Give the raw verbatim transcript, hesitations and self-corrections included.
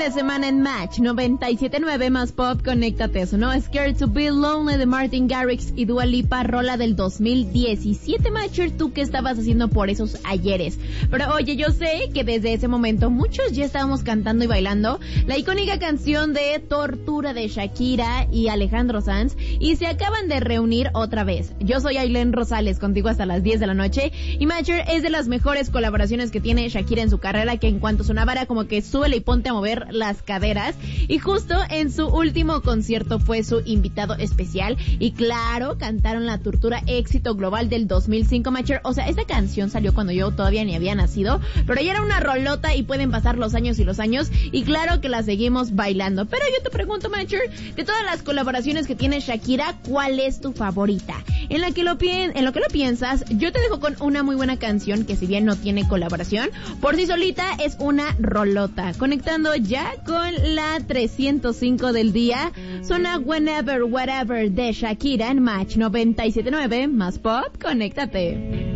de semana en Match noventa y siete punto nueve más Pop, conéctate eso, ¿no? Scared to be Lonely de Martin Garrix y Dua Lipa, rola del dos mil diecisiete. Matcher, ¿tú qué estabas haciendo por esos ayeres? Pero oye, yo sé que desde ese momento muchos ya estábamos cantando y bailando la icónica canción de Tortura de Shakira y Alejandro Sanz, y se acaban de reunir otra vez. Yo soy Ailén Rosales, contigo hasta las diez de la noche, y Matcher es de las mejores colaboraciones que tiene Shakira en su carrera, que en cuanto sonaba era como que súbele y ponte a mover las caderas, y justo en su último concierto fue su invitado especial, y claro, cantaron La Tortura, éxito global del dos mil cinco, Matcher. O sea, esta canción salió cuando yo todavía ni había nacido, pero ya era una rolota y pueden pasar los años y los años, y claro que la seguimos bailando. Pero yo te pregunto, Matcher, de todas las colaboraciones que tiene Shakira, ¿cuál es tu favorita? En la que lo pi- en lo que lo piensas, yo te dejo con una muy buena canción que, si bien no tiene colaboración, por sí solita es una rolota. Conectando ya con la trescientos cinco del día, suena Whenever, Whatever de Shakira en Match noventa y siete punto nueve más Pop, conéctate.